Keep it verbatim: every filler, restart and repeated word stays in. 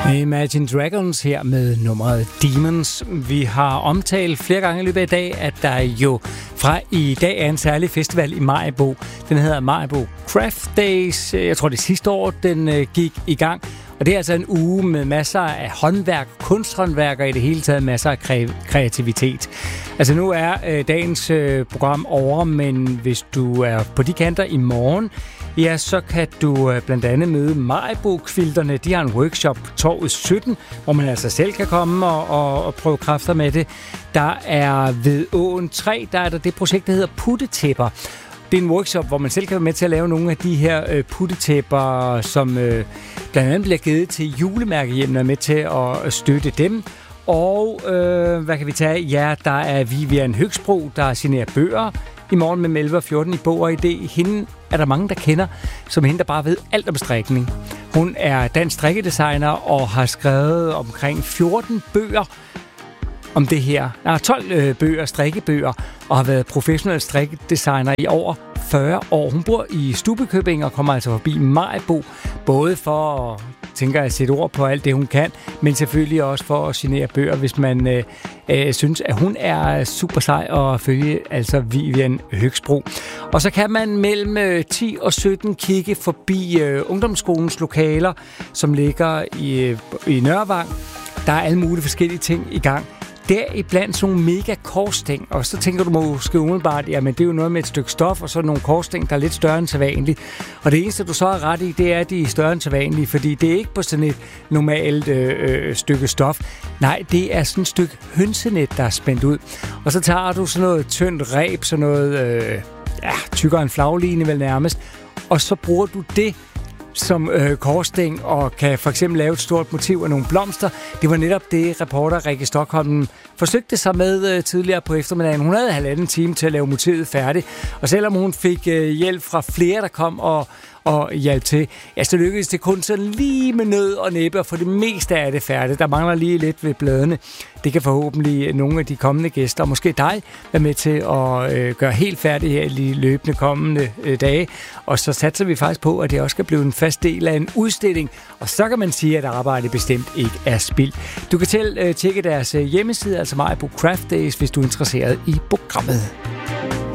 Imagine Dragons her med nummeret Demons. Vi har omtalt flere gange i løbet af i dag, at der jo fra i dag er en særlig festival i Maribo. Den hedder Maribo Craft Days. Jeg tror det sidste år, den gik i gang. Og det er altså en uge med masser af håndværk, kunsthåndværk og i det hele taget masser af kreativitet. Altså nu er øh, dagens øh, program over, men hvis du er på de kanter i morgen, ja, så kan du øh, blandt andet møde Maribo-kvilterne. De har en workshop på Torvet sytten, hvor man altså selv kan komme og, og, og prøve kræfter med det. Der er ved Åen tre, der er der det projekt, der hedder Puttetæpper. Det er en workshop, hvor man selv kan være med til at lave nogle af de her øh, puttetæpper, som øh, blandt andet bliver givet til julemærkehjemmene, er med til at støtte dem. Og øh, hvad kan vi tage? Ja, der er Vivian Høgsbro, der signerer bøger i morgen mellem elleve og fjorten i Bog og Idé. Hende er der mange, der kender, som hende, der bare ved alt om strikning. Hun er dansk strikkedesigner og har skrevet omkring fjorten bøger om det her. Der er tolv øh, bøger, strikkebøger, og har været professionel strikkedesigner i over fyrre år. Hun bor i Stubbekøbing og kommer altså forbi Maribo, både for at, tænker at sætte ord på alt det, hun kan, men selvfølgelig også for at signere bøger, hvis man øh, øh, synes, at hun er super sej at følge, altså Vivian Høgsbro. Og så kan man mellem øh, ti og sytten kigge forbi øh, ungdomsskolens lokaler, som ligger i, øh, i Nørrevang. Der er alle mulige forskellige ting i gang. Der er iblandt sådan nogle mega korsstæng, og så tænker du måske umiddelbart, jamen det er jo noget med et stykke stof, og så nogle korsstæng, der er lidt større end sædvanligt. Og det eneste, du så har ret i, det er, at de er større end sædvanligt, fordi det er ikke på sådan et normalt øh, stykke stof. Nej, det er sådan et stykke hønsenet, der er spændt ud. Og så tager du sådan noget tyndt reb, sådan noget øh, ja, tykkere end flagline vel nærmest, og så bruger du det som øh, korsstæng og kan for eksempel lave et stort motiv af nogle blomster. Det var netop det, reporter Rikke Stockholm forsøgte sig med øh, tidligere på eftermiddagen. Hun havde halvanden time til at lave motivet færdigt, og selvom hun fik øh, hjælp fra flere, der kom og og hjælp til, ja, så lykkedes det kun sådan lige med nød og næppe, og for det meste af det færdigt. Der mangler lige lidt ved bladene. Det kan forhåbentlig nogle af de kommende gæster, og måske dig, være med til at øh, gøre helt færdigt her i de løbende kommende øh, dage. Og så satser vi faktisk på, at det også skal blive en fast del af en udstilling, og så kan man sige, at arbejdet bestemt ikke er spild. Du kan til øh, tjekke deres hjemmeside, altså Maribo Craft Days, hvis du er interesseret i programmet.